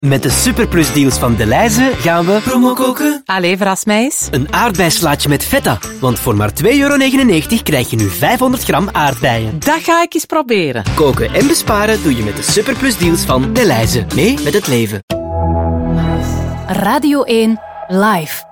Met de superplusdeals van Delhaize gaan we promo koken. Allee, verras mij eens. Een aardbeislaatje met feta. Want voor maar €2,99 krijg je nu 500 gram aardbeien. Dat ga ik eens proberen. Koken en besparen doe je met de superplusdeals van Delhaize. Mee met het leven. Radio 1 Live.